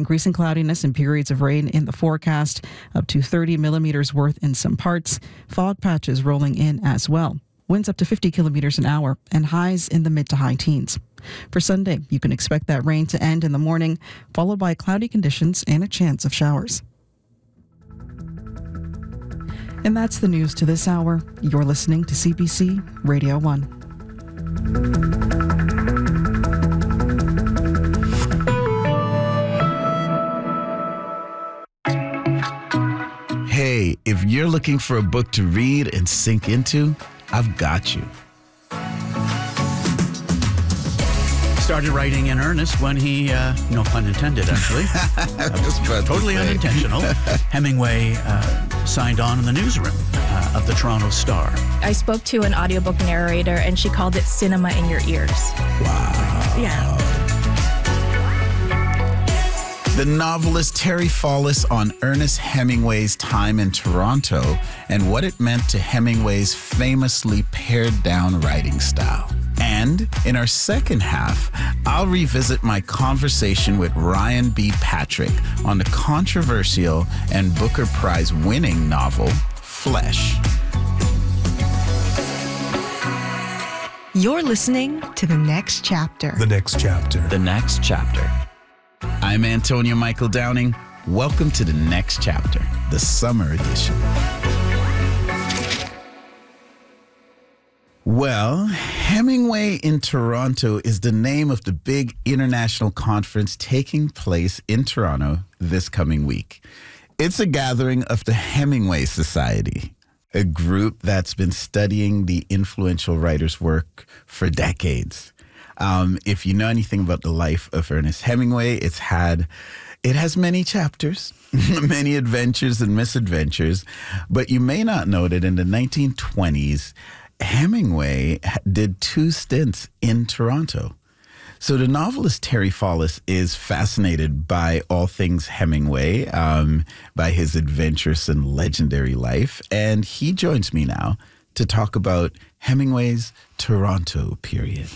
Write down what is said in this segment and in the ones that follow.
increasing cloudiness and periods of rain in the forecast, up to 30 millimeters worth in some parts. Fog patches rolling in as well. Winds up to 50 kilometers an hour and highs in the mid to high teens. For Sunday, you can expect that rain to end in the morning, followed by cloudy conditions and a chance of showers. And that's the news to this hour. You're listening to CBC Radio 1. Hey, if you're looking for a book to read and sink into, I've got you. Started writing in earnest when he, no pun intended, actually. Totally unintentional. Hemingway signed on in the newsroom of the Toronto Star. I spoke to an audiobook narrator, and she called it cinema in your ears. Wow. Yeah. The novelist Terry Fallis on Ernest Hemingway's time in Toronto and what it meant to Hemingway's famously pared-down writing style. And in our second half, I'll revisit my conversation with Ryan B. Patrick on the controversial and Booker Prize-winning novel, Flesh. You're listening to The Next Chapter. The Next Chapter. The Next Chapter. I'm Antonio Michael Downing. Welcome to The Next Chapter, the summer edition. Well, Hemingway in Toronto is the name of the big international conference taking place in Toronto this coming week. It's a gathering of the Hemingway Society, a group that's been studying the influential writer's work for decades. If you know anything about the life of Ernest Hemingway, it has many chapters, many adventures and misadventures, but you may not know that in the 1920s, Hemingway did 2 stints in Toronto. So the novelist Terry Fallis is fascinated by all things Hemingway, by his adventurous and legendary life, and he joins me now to talk about Hemingway's Toronto period.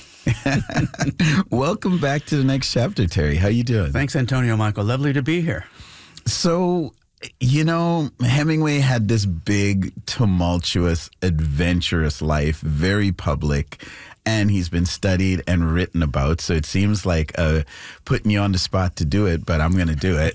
Welcome back to The Next Chapter, Terry. How you doing? Thanks, Antonio Michael. Lovely to be here. So, you know, Hemingway had this big, tumultuous, adventurous life, very public, and he's been studied and written about. So it seems like putting you on the spot to do it, but I'm going to do it.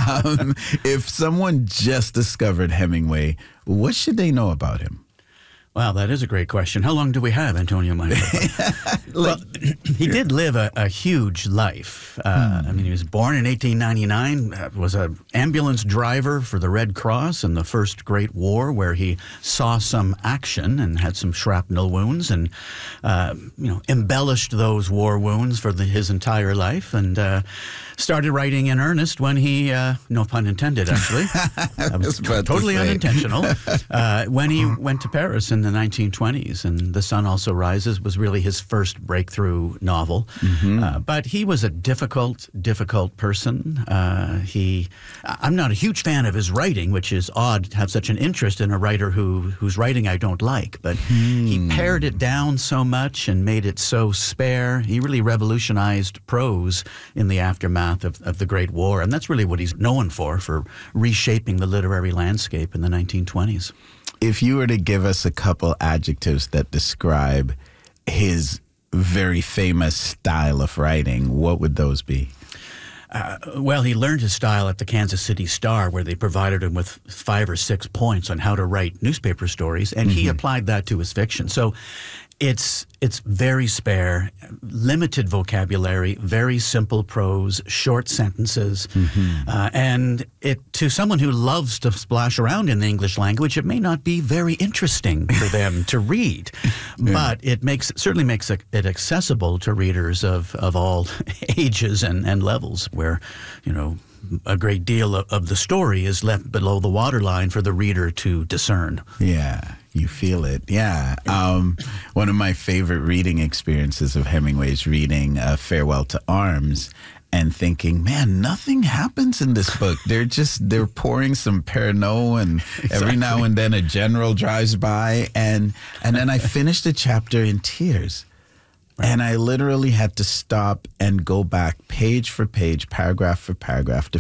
If someone just discovered Hemingway, what should they know about him? Wow, that is a great question. How long do we have, Antonio Michael? Well, he did live a huge life. I mean, he was born in 1899, was an ambulance driver for the Red Cross in the First Great War, where he saw some action and had some shrapnel wounds and, embellished those war wounds for his entire life, and started writing in earnest when he, no pun intended, actually. That was totally unintentional. When he went to Paris in the 1920s, and The Sun Also Rises was really his first breakthrough novel. But he was a difficult person. I'm not a huge fan of his writing, which is odd to have such an interest in a writer whose writing I don't like. But he pared it down so much and made it so spare. He really revolutionized prose in the aftermath of the Great War. And that's really what he's known for reshaping the literary landscape in the 1920s. If you were to give us a couple adjectives that describe his very famous style of writing, what would those be? Well, he learned his style at the Kansas City Star, where they provided him with 5 or 6 points on how to write newspaper stories, and he applied that to his fiction. So it's very spare, limited vocabulary, very simple prose, short sentences, and to someone who loves to splash around in the English language, it may not be very interesting for them to read, but it certainly makes it accessible to readers of all ages and levels, where a great deal of the story is left below the waterline for the reader to discern. Yeah, you feel it. Yeah. One of my favorite reading experiences of Hemingway's reading Farewell to Arms and thinking, man, nothing happens in this book. They're pouring some Pernod, and every now and then a general drives by, and then I finished the chapter in tears. Right. And I literally had to stop and go back page for page, paragraph for paragraph to